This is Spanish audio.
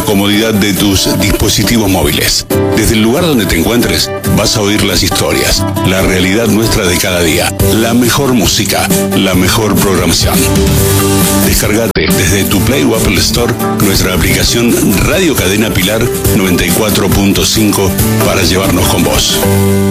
comodidad de tus dispositivos móviles. Desde el lugar donde te encuentres, vas a oír las historias, la realidad nuestra de cada día, la mejor música, la mejor programación. Descargate desde tu Play o Apple Store nuestra aplicación Radio Cadena Pilar 94.5 para llevarnos con vos.